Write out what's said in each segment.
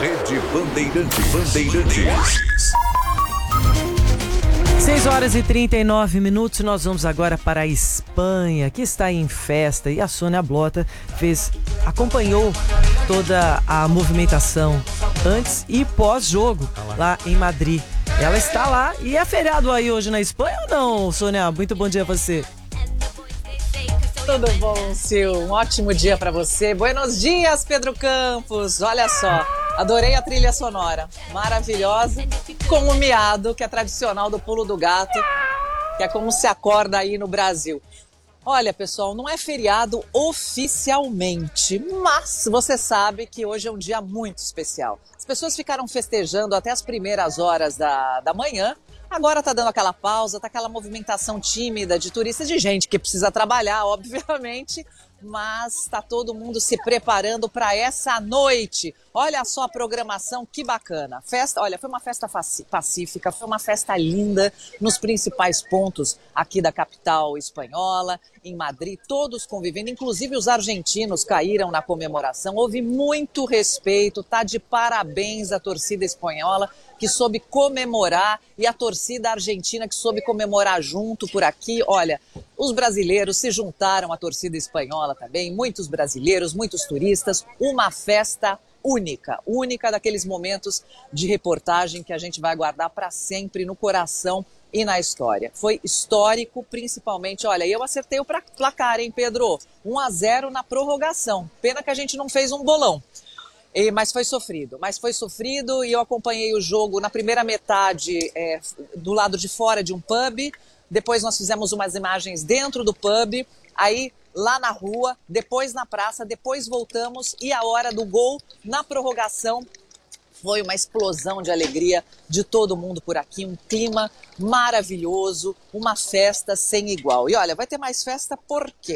Rede Bandeirantes. 6h39, nós vamos agora para a Espanha, que está em festa, e a Sônia Blota acompanhou toda a movimentação antes e pós-jogo lá em Madrid. Ela está lá e é feriado aí hoje na Espanha ou não, Sônia? Muito bom dia a você. Tudo bom, Sil? Um ótimo dia para você. Buenos dias, Pedro Campos. Olha só, adorei a trilha sonora. Maravilhosa, com o miado, que é tradicional do pulo do gato, que é como se acorda aí no Brasil. Olha, pessoal, não é feriado oficialmente, mas você sabe que hoje é um dia muito especial. As pessoas ficaram festejando até as primeiras horas da manhã. Agora tá dando aquela pausa, tá aquela movimentação tímida de turistas, de gente que precisa trabalhar, obviamente, mas tá todo mundo se preparando para essa noite. Olha só a programação, que bacana. Olha, foi uma festa pacífica, foi uma festa linda nos principais pontos aqui da capital espanhola, em Madrid, todos convivendo, inclusive os argentinos caíram na comemoração. Houve muito respeito, tá de parabéns a torcida espanhola, que soube comemorar, e a torcida argentina que soube comemorar junto por aqui. Olha, os brasileiros se juntaram à torcida espanhola também, muitos brasileiros, muitos turistas, uma festa única daqueles momentos de reportagem que a gente vai guardar para sempre no coração e na história. Foi histórico, principalmente, olha, eu acertei o placar, hein, Pedro? 1-0 na prorrogação, pena que a gente não fez um bolão. Mas foi sofrido e eu acompanhei o jogo na primeira metade do lado de fora de um pub, depois nós fizemos umas imagens dentro do pub, aí lá na rua, depois na praça, depois voltamos e a hora do gol na prorrogação foi uma explosão de alegria de todo mundo por aqui, um clima maravilhoso, uma festa sem igual. E olha, vai ter mais festa porque,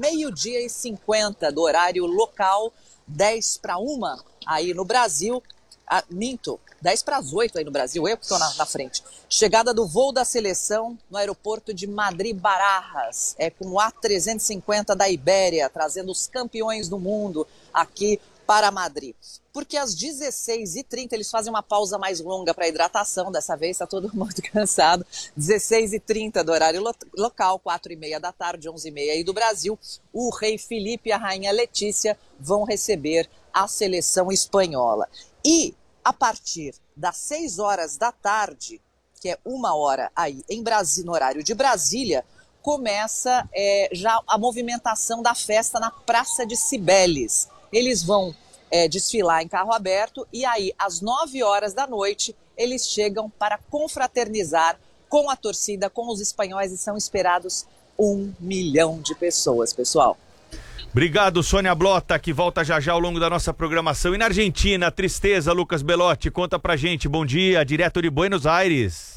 12h50 do horário local, 10:50 aí no Brasil, 10:08 aí no Brasil, eu que estou na frente. Chegada do voo da seleção no aeroporto de Madrid-Barajas, com o A350 da Ibéria, trazendo os campeões do mundo aqui para Madrid. Porque às 16h30 eles fazem uma pausa mais longa para hidratação, dessa vez está todo mundo cansado. 16h30 do horário local, 4h30 da tarde, 11h30 aí do Brasil, o rei Felipe e a rainha Letícia vão receber a seleção espanhola. E a partir das 6h da tarde, que é 1h aí no horário de Brasília, começa já a movimentação da festa na Praça de Cibeles. Eles vão desfilar em carro aberto e aí, às 9h da noite, eles chegam para confraternizar com a torcida, com os espanhóis, e são esperados 1 milhão de pessoas, pessoal. Obrigado, Sônia Blota, que volta já ao longo da nossa programação. E na Argentina, tristeza, Lucas Belotti, conta pra gente. Bom dia, direto de Buenos Aires.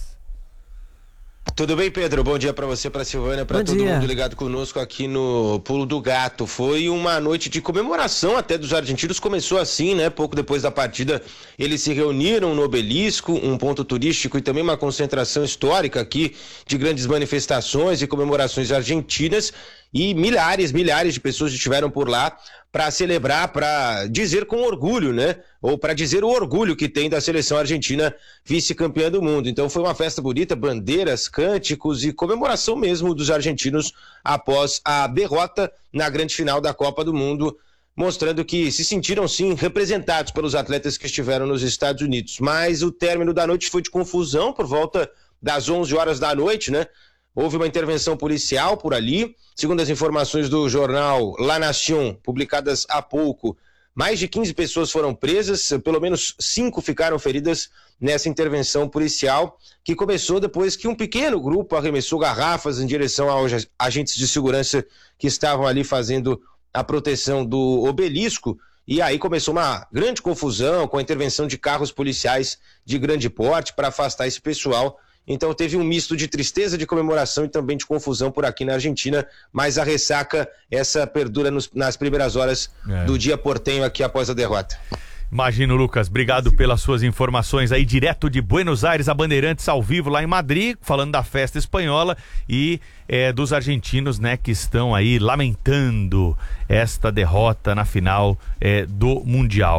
Tudo bem, Pedro? Bom dia pra você, pra Silvânia, pra todo mundo ligado conosco aqui no Pulo do Gato. Foi uma noite de comemoração até dos argentinos, começou assim, né? Pouco depois da partida, eles se reuniram no Obelisco, um ponto turístico e também uma concentração histórica aqui de grandes manifestações e comemorações argentinas, e milhares de pessoas estiveram por lá para celebrar, para dizer com orgulho, né? Ou para dizer o orgulho que tem da seleção argentina vice-campeã do mundo. Então foi uma festa bonita, bandeiras, cânticos e comemoração mesmo dos argentinos após a derrota na grande final da Copa do Mundo, mostrando que se sentiram sim representados pelos atletas que estiveram nos Estados Unidos. Mas o término da noite foi de confusão por volta das 11h da noite, né? Houve uma intervenção policial por ali. Segundo as informações do jornal La Nación, publicadas há pouco, mais de 15 pessoas foram presas, pelo menos 5 ficaram feridas nessa intervenção policial, que começou depois que um pequeno grupo arremessou garrafas em direção aos agentes de segurança que estavam ali fazendo a proteção do obelisco. E aí começou uma grande confusão com a intervenção de carros policiais de grande porte para afastar esse pessoal. Então teve um misto de tristeza, de comemoração e também de confusão por aqui na Argentina, mas a ressaca, essa perdura nas primeiras horas do dia portenho aqui após a derrota. Imagino, Lucas, obrigado pelas suas informações aí, direto de Buenos Aires, a Bandeirantes ao vivo lá em Madrid, falando da festa espanhola e dos argentinos, né, que estão aí lamentando esta derrota na final do Mundial.